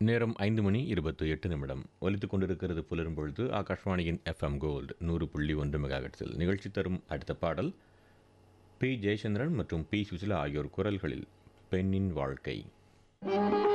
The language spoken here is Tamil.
நேரம் 5:28 ஒலித்துக் கொண்டிருக்கிறது. புலரும் பொழுது ஆகாஷ்வாணியின் FM கோல்டு 100.1 மெகாஹெர்ட்ஸில் நிகழ்ச்சி தரும் அடுத்த பாடல் பி. ஜெயச்சந்திரன் மற்றும் பி. சுசிலா ஆகியோர் குரல்களில் பெண்ணின் வாழ்க்கை.